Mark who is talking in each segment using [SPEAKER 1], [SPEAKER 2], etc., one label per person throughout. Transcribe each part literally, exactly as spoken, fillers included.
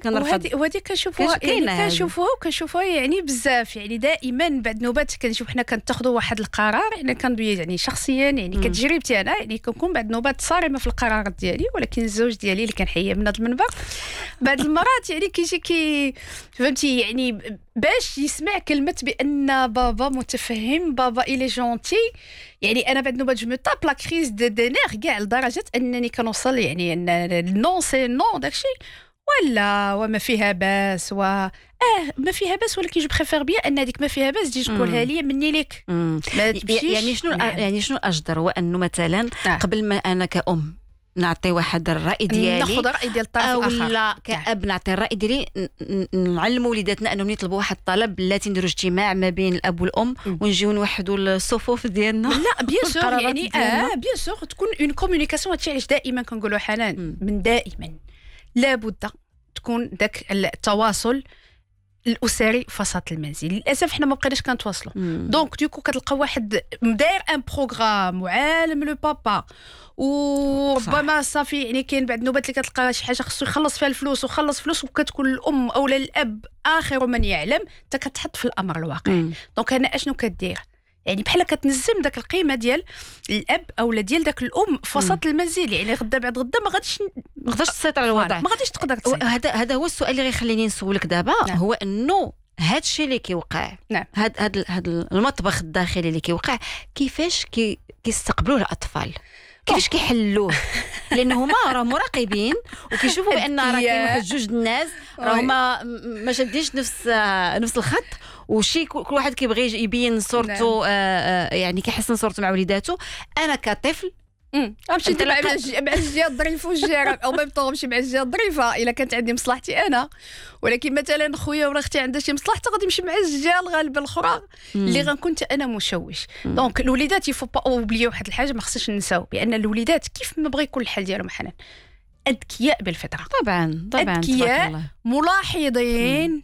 [SPEAKER 1] كنرفض.
[SPEAKER 2] وهذه وهذه كنشوفوها يعني كنشوفوها وكنشوفوها يعني بزاف. يعني دائما بعد نوبات كنشوف حنا كنتاخذوا واحد القرار. يعني كندوي يعني شخصيا يعني كتجربتي انا يعني كنكون بعد نوبات صارمه في القرارات ديالي، ولكن الزوج ديالي اللي كنحييه من هذا المنبر بعض المرات يعني كيجي كي فهمتي يعني باش يسمع كلمه بان بابا متفهم، بابا إلي جونتي. يعني انا بعد نوبات جو مو طاب لا كريز دو دينير كاع لدرجه انني كنوصل يعني نو سي نو داكشي ولا وما فيها باس و اه ما فيها باس، ولكن جو بريفير بيان ان هذيك ما فيها باس تجي تقولها لي مني ليك.
[SPEAKER 1] يعني شنو نعم. يعني شنو اجدر هو انه مثلا آه. قبل ما انا كأم نعطي واحد الرأي ديالي،
[SPEAKER 2] ناخذ رأي ديال الطرف الآخر،
[SPEAKER 1] ولا كأب نعطي الرأي ديالي، نعلموا وليداتنا انهم يطلبوا واحد الطلب بلاتي نديروا اجتماع ما بين الاب والام ونجيو نوحدوا الصفوف ديالنا.
[SPEAKER 2] لا بيان سور يعني اه بيان سور تكون اون كومونيكاسيون. هادشي علاش دائما كنقولوا حنان من دائما لابد تكون داك التواصل الاسري في وسط المنزل. للاسف حنا ما بقيناش كنتواصلوا. دونك دوكو كتلقى واحد داير ان بروغرام وعالم لو بابا، وربما صافي يعني كاين بعد نوبات اللي كتلقى شي حاجه خصو يخلص فيها الفلوس وخلص فلوس، وكتكون الام او الاب اخر من يعلم حتى كتحط في الامر الواقع. دونك هنا اشنو كدير؟ يعني بحال كتنزم داك القيمه ديال الاب او ديال داك الام في وسط المنزل. يعني غدا بعد غدا ما غاديش
[SPEAKER 1] ما غاديش تسيطر على الوضع،
[SPEAKER 2] ما غاديش تقدر تسيطر.
[SPEAKER 1] هذا هذا هو السؤال اللي غيخليني نسولك دابا. نعم. هو انه هاد الشيء اللي كيوقع،
[SPEAKER 2] نعم.
[SPEAKER 1] هاد هاد هاد المطبخ الداخلي اللي كيوقع، كيفاش كي كيستقبلوه الاطفال، كيفاش كيحلوه؟ لانه هما راه مراقبين وكيشوفوا بان راه كاين واحد جوج الناس راه ما ما شادينش نفس نفس الخط، وشي كل واحد كيبغي يبين صورته. نعم. آه يعني كيحسن صورته مع وليداته. انا كطفل
[SPEAKER 2] غنمشي مع مع الجهه الظريفه والجيران، او ميم طون غنمشي مع الجهه الظريفه الا كانت عندي مصلحتي انا. ولكن مثلا خويا ولا اختي عندها شي مصلحه غادي نمشي مع الجهه الغالبه الاخرى اللي غنكون انا مشوش. دونك الوليدات يفو با اوبليو واحد الحاجه ما خصناش ننساو، بان الوليدات كيف ما بغى يكون الحال ديالهم حنان اذكياء بالفطره.
[SPEAKER 1] طبعا طبعا
[SPEAKER 2] اذكياء ملاحظين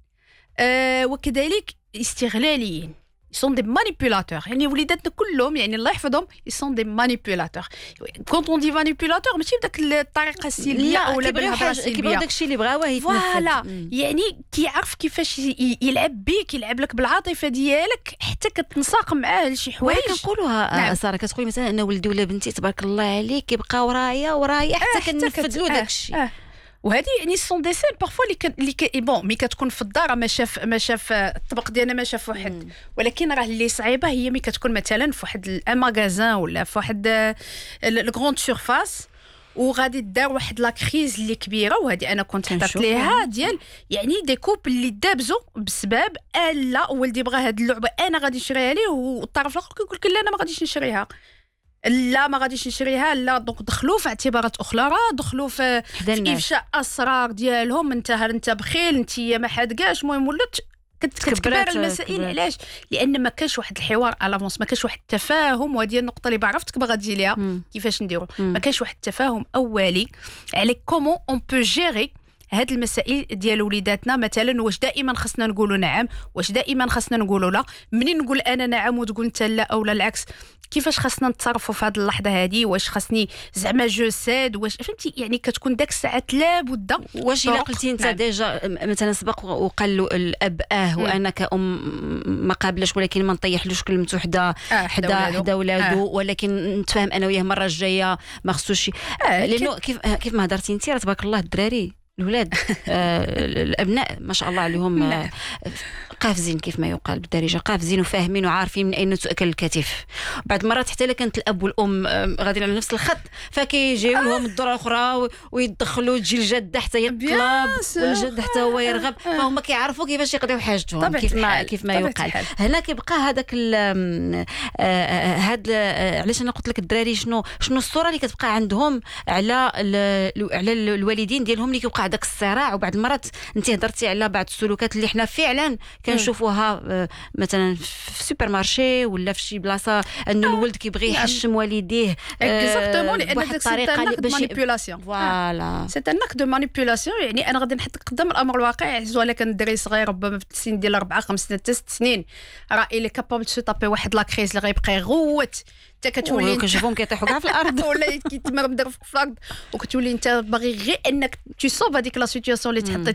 [SPEAKER 2] آه وكذلك استغلاليين. sont des manipulateurs. يعني وليداتنا كلهم يعني الله يحفظهم ils sont des manipulateurs. quand on dit manipulateur ماشي بداك الطريقه السلبيه ولا بالهضره السلبيه،
[SPEAKER 1] كيبغيو داكشي اللي بغاوه يتنفذ.
[SPEAKER 2] فوالا يعني كيعرف كيفاش يلعب بيك، يلعب لك بالعاطفه ديالك حتى كتنساق معاه لشي حوايج.
[SPEAKER 1] كنقولوها نعم. ساره كتقولي مثلا انا ولدي ولا بنتي تبارك الله عليك كيبقى ورايا ورايا حتى كنفذ له داكشي. آه. وهذه يعني سون دي سين بارفوا اللي كان اللي كي بون مي كتكون في الدار ما شاف ما شاف الطبق ديالنا ما شاف واحد. ولكن راه اللي صعيبه هي مي كتكون مثلا في واحد الماغازان ولا في واحد الغروند سورفاس وغادي دار واحد لا كريز اللي كبيره. وهذه انا كنت حطت ليها ديال يعني دي كوب اللي دابزوا بسبب لا ولدي بغى هذه اللعبه انا غادي نشريها ليه، والطرف الاخر كيقول لك لا انا ما غاديش نشريها، لا ما غاديش نشريها، لا. دونك دخلوا في اعتبارات اخرى، دخلوا في, في افشاء اسرار ديالهم. انت انت بخيل، انت ما حدقاش، المهم ولات كتكبر المسائل. علاش؟ لان ما كانش واحد الحوار الافونس، ما كانش واحد التفاهم. وهذه النقطه اللي بعرفتك باغا تجي ليها كيفاش نديروا. ما كانش واحد التفاهم اولي على كومون اون بو جيري هاد المسائل ديال وليداتنا. مثلا واش دائما خصنا نقولوا نعم، واش دائما خصنا نقولوا لا؟ منين نقول انا نعم وتقول انت لا او لا العكس؟ كيفاش خصنا نتصرفوا في هذه اللحظه هذه؟ واش خصني زعما جو ساد؟ واش فهمتي يعني كتكون داك الساعات لابد. واش الا قلتي انت ديجا مثلا سبق وقال له الاب اه وانا كأم ما قابلش ولكن ما نطيحلوش كلمته حدا حدا حدا ولادو، ولكن نتفاهم انا وياه المره الجايه ما خصوش. آه لانه كيف كيف ما هضرتي انت راه تبارك الله الدراري الولاد آه الابناء ما شاء الله عليهم آه قافزين كيف ما يقال بالدارجه، قافزين وفاهمين وعارفين من اين تؤكل الكتف. بعد المرات حتى الا كانت الاب والام آه غاديين على نفس الخط فكيجيو لهم الدور الاخرى ويدخلوا تجي الجد حتى هي الطلاب والجد حتى هو يرغب، فهم كيعرفوا كيفاش يقضيو حاجتهم كيف ما كيف ما يقال. هنا كيبقى هذاك هذا علاش انا قلت لك الدراري شنو شنو الصوره اللي كتبقى عندهم على على الوالدين ديالهم اللي كيوقع داك الصراع. وبعد المرات انت هضرتي على بعض السلوكات اللي حنا فعلا كنشوفوها مثلا في سوبر مارشي ولا في شي بلاصه انه الولد كيبغي يحشم والديه
[SPEAKER 2] اكزاكتومون لان داك الطريقه باش مانيبيولاسيون.
[SPEAKER 1] فوالا
[SPEAKER 2] سي ان اك دو مانيبيولاسيون. يعني انا غادي نحطك قدام الامر الواقع. زولا كان دري صغير ربما في السن ديال أربعة خمسة ستة ست سنين راه اللي كابابل تشي طابي واحد لا كريز اللي غيبقى يغوت حتى كتولي
[SPEAKER 1] كنشوفهم كيطيحوا كاع في الارض
[SPEAKER 2] ولا كيتمرمدر في الارض، وكتولي انت باغي غير انك تسوف هذيك لا سيتوياسيون اللي تحطيت